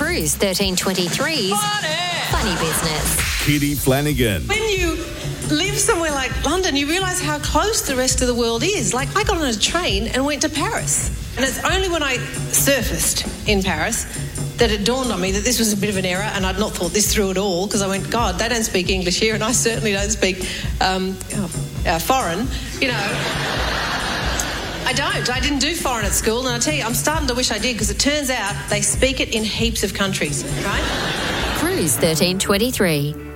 Cruise 1323's Funny Business. Kitty Flanagan. When you live somewhere like London, you realise how close the rest of the world is. Like, I got on a train and went to Paris. And it's only when I surfaced in Paris that it dawned on me that this was a bit of an error, and I'd not thought this through at all, because I went, God, they don't speak English here, and I certainly don't speak foreign, you know. I didn't do foreign at school, and I tell you, I'm starting to wish I did, because it turns out they speak it in heaps of countries, right? Cruise 1323.